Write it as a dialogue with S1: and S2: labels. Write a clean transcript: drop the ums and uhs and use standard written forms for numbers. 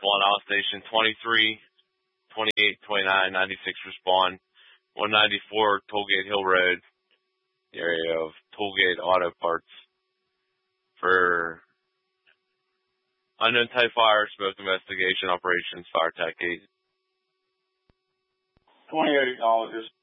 S1: respond. Out station 23, 28, 29, 96 respond. 194 Tollgate Hill Road, the area of Tollgate Auto Parts, for unknown type fire, smoke investigation, operations, fire tech 8.
S2: 28 acknowledges.